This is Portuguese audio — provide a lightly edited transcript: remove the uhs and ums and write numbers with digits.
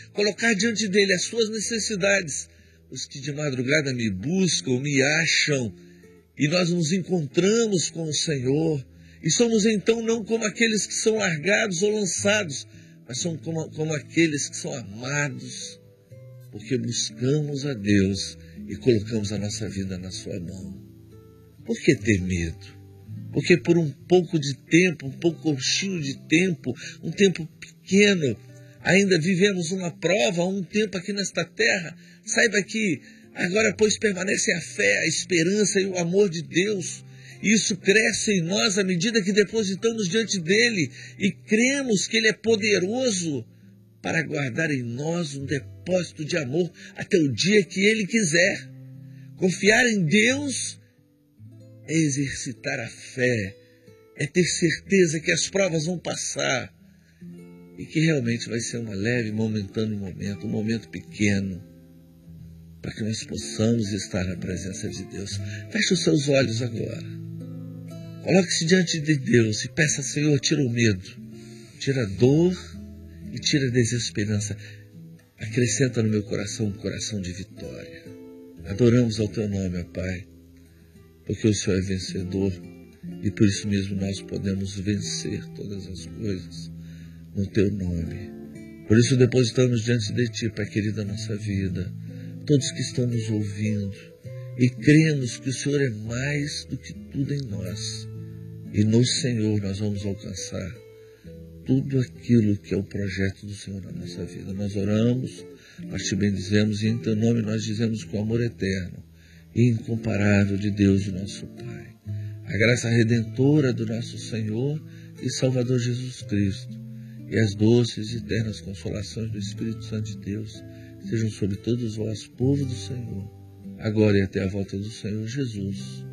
colocar diante dele as suas necessidades. Os que de madrugada me buscam, me acham, e nós nos encontramos com o Senhor. E somos então não como aqueles que são largados ou lançados, mas somos como aqueles que são amados, porque buscamos a Deus e colocamos a nossa vida na sua mão. Por que ter medo? Porque por um pouco de tempo, um pouco curtinho de tempo, um tempo pequeno, ainda vivemos uma prova, um tempo aqui nesta terra. Saiba que agora, pois, permanecem a fé, a esperança e o amor de Deus. E isso cresce em nós à medida que depositamos diante dele e cremos que ele é poderoso para guardar em nós um depósito de amor até o dia que ele quiser. Confiar em Deus é exercitar a fé, é ter certeza que as provas vão passar e que realmente vai ser uma leve, momentâneo momento, um momento pequeno, para que nós possamos estar na presença de Deus. Feche os seus olhos agora. Coloque-se diante de Deus e peça, Senhor, tira o medo, tira a dor e tira a desesperança. Acrescenta no meu coração um coração de vitória. Adoramos ao teu nome, ó Pai, porque o Senhor é vencedor e por isso mesmo nós podemos vencer todas as coisas no teu nome. Por isso depositamos diante de ti, Pai querido, a nossa vida, todos que estão nos ouvindo, e cremos que o Senhor é mais do que tudo em nós. E no Senhor nós vamos alcançar tudo aquilo que é o projeto do Senhor na nossa vida. Nós oramos, nós te bendizemos e em teu nome nós dizemos com amor eterno e incomparável de Deus, o nosso Pai. A graça redentora do nosso Senhor e Salvador Jesus Cristo e as doces e eternas consolações do Espírito Santo de Deus sejam sobre todos vós, povo do Senhor, agora e até a volta do Senhor Jesus.